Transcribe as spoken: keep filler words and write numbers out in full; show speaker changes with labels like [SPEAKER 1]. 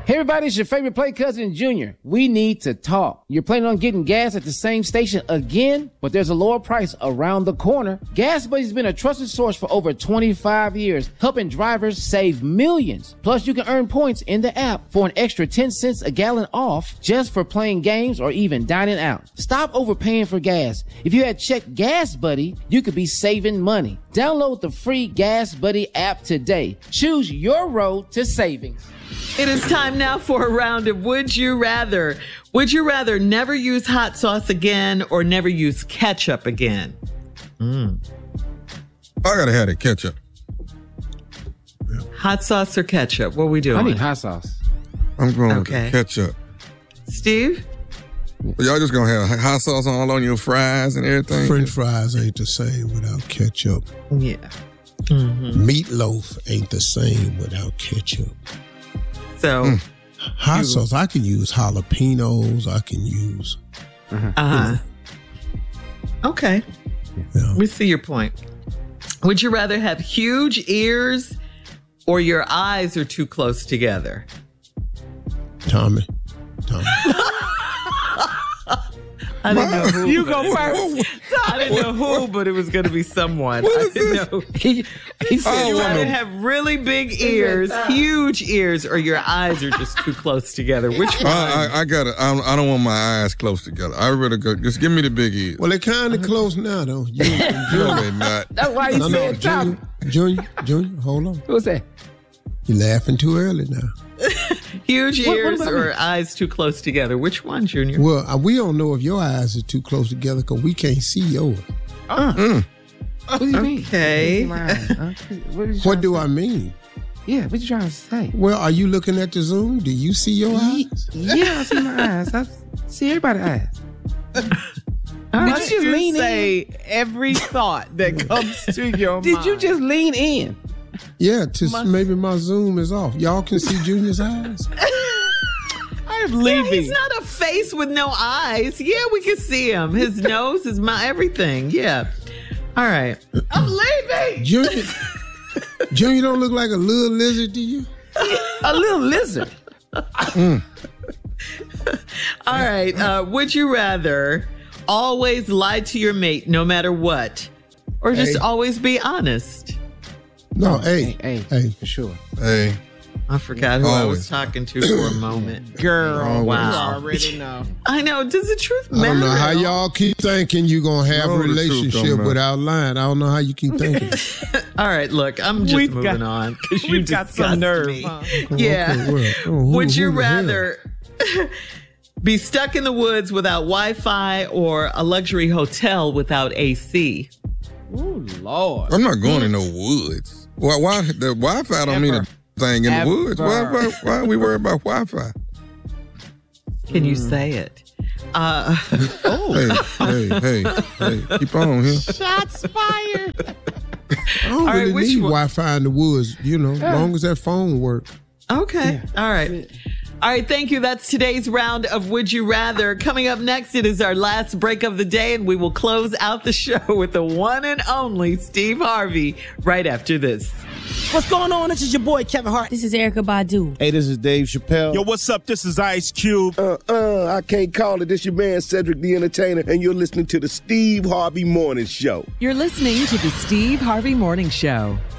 [SPEAKER 1] Hey everybody, it's your favorite play cousin, Junior. We need to talk. You're planning on getting gas at the same station again, but there's a lower price around the corner. Gas Buddy's been a trusted source for over twenty-five years, helping drivers save millions. Plus, you can earn points in the app for an extra ten cents a gallon off just for playing games or even dining out. Stop overpaying for gas. If you had checked Gas Buddy, you could be saving money. Download the free Gas Buddy app today. Choose your road to savings.
[SPEAKER 2] It is time now for a round of Would You Rather. Would you rather never use hot sauce again or never use ketchup again?
[SPEAKER 3] Mm. I gotta have the ketchup.
[SPEAKER 2] Yeah. Hot sauce or ketchup? What are we doing?
[SPEAKER 1] I need hot sauce.
[SPEAKER 3] I'm going
[SPEAKER 2] okay.
[SPEAKER 3] with the ketchup.
[SPEAKER 2] Steve?
[SPEAKER 3] Y'all just gonna have hot sauce all on your fries and everything?
[SPEAKER 4] French fries ain't the same without ketchup.
[SPEAKER 2] Yeah. Mm-hmm.
[SPEAKER 4] Meatloaf ain't the same without ketchup.
[SPEAKER 2] So, mm.
[SPEAKER 4] hot you, sauce, I can use jalapenos. I can use.
[SPEAKER 2] Uh huh. Okay. Yeah. We see your point. Would you rather have huge ears or your eyes are too close together?
[SPEAKER 4] Tommy. Tommy.
[SPEAKER 2] I didn't know who.
[SPEAKER 1] You go first.
[SPEAKER 2] I didn't know who, but it was going to be someone. I didn't this? know. He, he said you either have really big ears, huge ears, or your eyes are just too close together. Which one?
[SPEAKER 3] I, I, I got it. I, I don't want my eyes close together. I really go. Just give me the big ears.
[SPEAKER 4] Well, they're kind of close now, though.
[SPEAKER 3] You, no, they're not.
[SPEAKER 1] That's why you no, said no,
[SPEAKER 4] Junior, Junior, Junior, hold on.
[SPEAKER 1] What's that?
[SPEAKER 4] You're laughing too early now.
[SPEAKER 2] Huge
[SPEAKER 1] what,
[SPEAKER 2] ears
[SPEAKER 1] what
[SPEAKER 2] or eyes too close together? Which one, Junior?
[SPEAKER 4] Well, we don't know if your eyes are too close together because we can't see yours.
[SPEAKER 1] Uh, mm. What do you mean?
[SPEAKER 2] Okay.
[SPEAKER 1] Huh? What,
[SPEAKER 4] what do I mean?
[SPEAKER 1] Yeah, what you trying to say?
[SPEAKER 4] Well, are you looking at the Zoom? Do you see your
[SPEAKER 1] Ye-
[SPEAKER 4] eyes?
[SPEAKER 1] Yeah, I see my eyes. I see everybody's eyes.
[SPEAKER 2] All
[SPEAKER 1] Did
[SPEAKER 2] right.
[SPEAKER 1] you just
[SPEAKER 2] you
[SPEAKER 1] lean
[SPEAKER 2] say
[SPEAKER 1] in?
[SPEAKER 2] every thought that comes to your
[SPEAKER 1] Did
[SPEAKER 2] mind?
[SPEAKER 1] you just lean in?
[SPEAKER 4] Yeah, to my, maybe my Zoom is off. Y'all can see Junior's eyes?
[SPEAKER 2] I'm leaving. Yeah, he's not a face with no eyes. Yeah, we can see him. His nose, his mouth, everything. Yeah. All right. I'm leaving.
[SPEAKER 4] Junior, Junior don't look like a little lizard to you?
[SPEAKER 1] A little lizard.
[SPEAKER 4] mm.
[SPEAKER 2] All right. Uh, would you rather always lie to your mate no matter what, or just hey. always be honest?
[SPEAKER 4] No,
[SPEAKER 1] oh,
[SPEAKER 4] hey,
[SPEAKER 1] hey,
[SPEAKER 4] hey,
[SPEAKER 1] for sure.
[SPEAKER 3] Hey.
[SPEAKER 2] I forgot who always. I was talking to for a moment.
[SPEAKER 1] Girl,
[SPEAKER 2] always. Wow.
[SPEAKER 1] You already know.
[SPEAKER 2] I know. Does the truth matter?
[SPEAKER 4] I don't know how y'all keep thinking you're going to have no, a relationship without lying. I don't know how you keep thinking.
[SPEAKER 2] All right, look, I'm just
[SPEAKER 1] we've
[SPEAKER 2] moving
[SPEAKER 1] got,
[SPEAKER 2] on.
[SPEAKER 1] We've
[SPEAKER 2] you
[SPEAKER 1] got some nerve. Huh?
[SPEAKER 2] Yeah.
[SPEAKER 4] Okay, well, oh, who,
[SPEAKER 2] Would you
[SPEAKER 4] who
[SPEAKER 2] rather be stuck in the woods without Wi-Fi or a luxury hotel without A C?
[SPEAKER 1] Oh, Lord.
[SPEAKER 3] I'm not going in no woods. Why? Why the Wi-Fi don't Ever. mean a thing in Ever. the woods? Why, why, why are we worried about Wi-Fi?
[SPEAKER 2] Can you say it? Uh,
[SPEAKER 3] oh. Hey, hey, hey, hey. Keep on here.
[SPEAKER 1] Shots fired.
[SPEAKER 4] I don't
[SPEAKER 2] All
[SPEAKER 4] really
[SPEAKER 2] right,
[SPEAKER 4] need
[SPEAKER 2] one?
[SPEAKER 4] Wi-Fi in the woods, you know, as
[SPEAKER 2] yeah.
[SPEAKER 4] long as that phone works.
[SPEAKER 2] Okay.
[SPEAKER 1] Yeah.
[SPEAKER 2] All right. All right, thank you. That's today's round of Would You Rather. Coming up next, it is our last break of the day, and we will close out the show with the one and only Steve Harvey right after this.
[SPEAKER 5] What's going on? This is your boy, Kevin Hart.
[SPEAKER 6] This is Erykah Badu.
[SPEAKER 7] Hey, this is Dave Chappelle.
[SPEAKER 8] Yo, what's up? This is Ice Cube.
[SPEAKER 9] Uh, uh, I can't call it. This your man, Cedric the Entertainer, and you're listening to the Steve Harvey Morning Show.
[SPEAKER 10] You're listening to the Steve Harvey Morning Show.